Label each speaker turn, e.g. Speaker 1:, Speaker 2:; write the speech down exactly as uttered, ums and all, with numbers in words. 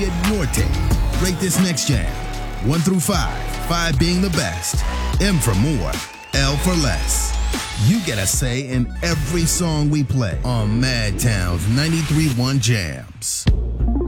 Speaker 1: get Norte. Rate this next jam. One through five. Five being the best. M for more. L for less. You get a say in every song we play on Madtown's ninety-three point one Jams.